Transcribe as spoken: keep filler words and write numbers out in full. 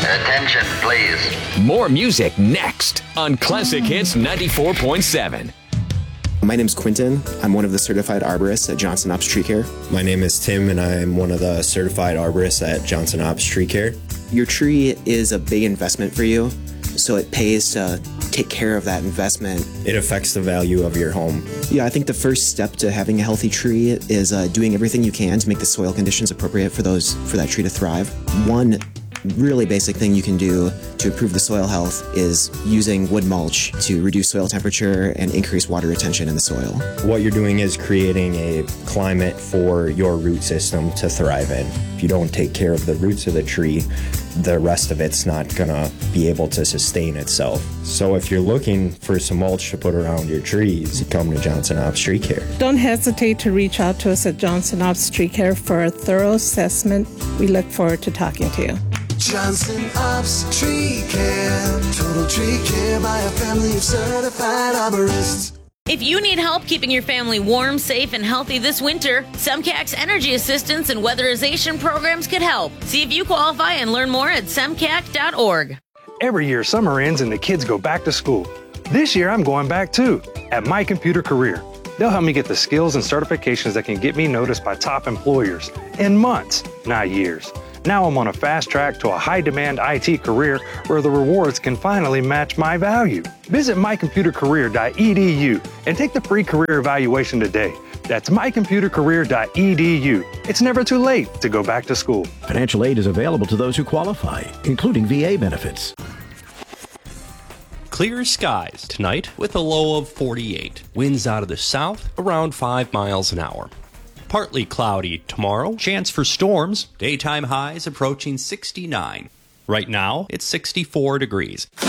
Attention, please. More music next on Classic Hits ninety-four point seven. My name is Quentin. I'm one of the certified arborists at Johnson Ops Tree Care. My name is Tim, and I'm one of the certified arborists at Johnson Ops Tree Care. Your tree is a big investment for you, so it pays to take care of that investment. It affects the value of your home. Yeah, I think the first step to having a healthy tree is uh, doing everything you can to make the soil conditions appropriate for those for that tree to thrive. One really basic thing you can do to improve the soil health is using wood mulch to reduce soil temperature and increase water retention in the soil. What you're doing is creating a climate for your root system to thrive in. If you don't take care of the roots of the tree, the rest of it's not gonna be able to sustain itself. So if you're looking for some mulch to put around your trees, come to Johnson Ops Tree Care. Don't hesitate to reach out to us at Johnson Ops Tree Care for a thorough assessment. We look forward to talking to you. Johnson Ops Tree Care. Total tree care by a family of certified arborists. If you need help keeping your family warm, safe, and healthy this winter, SEMCAC's energy assistance and weatherization programs could help. See if you qualify and learn more at semcac dot org. Every year, summer ends and the kids go back to school. This year, I'm going back too, at My Computer Career. They'll help me get the skills and certifications that can get me noticed by top employers in months, not years. Now I'm on a fast track to a high-demand I T career where the rewards can finally match my value. Visit my computer career dot e d u and take the free career evaluation today. That's my computer career dot e d u. It's never too late to go back to school. Financial aid is available to those who qualify, including V A benefits. Clear skies tonight with a low of forty-eight. Winds out of the south around five miles an hour. Partly cloudy tomorrow. Chance for storms. Daytime highs approaching sixty-nine. Right now, it's sixty-four degrees.